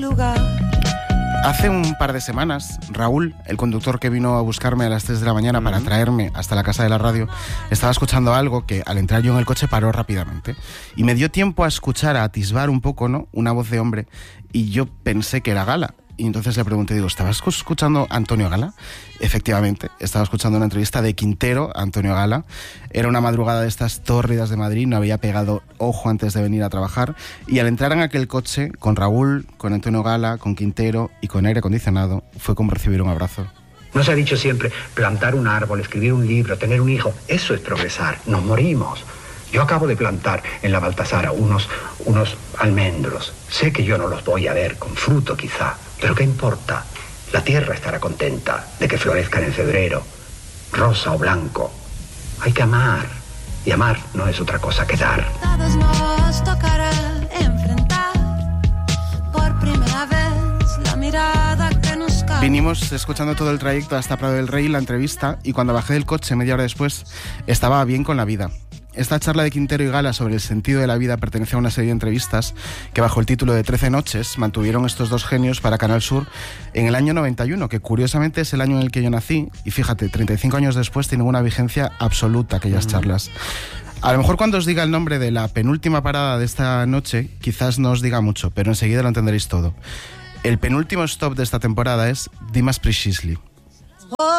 lugar. Hace un par de semanas, Raúl, el conductor que vino a buscarme a las 3 de la mañana para traerme hasta la casa de la radio, estaba escuchando algo que al entrar yo en el coche paró rápidamente. Y me dio tiempo a escuchar, a atisbar un poco, ¿no?, una voz de hombre, y yo pensé que era Gala. Y entonces le pregunté, digo, ¿estabas escuchando a Antonio Gala? Efectivamente, estaba escuchando una entrevista de Quintero a Antonio Gala. Era una madrugada de estas tórridas de Madrid, no había pegado ojo antes de venir a trabajar. Y al entrar en aquel coche, con Raúl, con Antonio Gala, con Quintero y con aire acondicionado, fue como recibir un abrazo. No se ha dicho siempre, plantar un árbol, escribir un libro, tener un hijo, eso es progresar, nos morimos. Yo acabo de plantar en la Baltasara unos almendros. Sé que yo no los voy a ver con fruto quizá, pero ¿qué importa? La tierra estará contenta de que florezcan en febrero, rosa o blanco. Hay que amar, y amar no es otra cosa que dar. Todos nos tocará enfrentar por primera vez la mirada que nos cae. Vinimos escuchando todo el trayecto hasta Prado del Rey, la entrevista, y cuando bajé del coche media hora después, estaba bien con la vida. Esta charla de Quintero y Gala sobre el sentido de la vida pertenece a una serie de entrevistas que bajo el título de 13 noches mantuvieron estos dos genios para Canal Sur en el año 91, que curiosamente es el año en el que yo nací, y fíjate, 35 años después tienen una vigencia absoluta aquellas charlas. A lo mejor cuando os diga el nombre de la penúltima parada de esta noche, quizás no os diga mucho, pero enseguida lo entenderéis todo. El penúltimo stop de esta temporada es Dimas Precisely.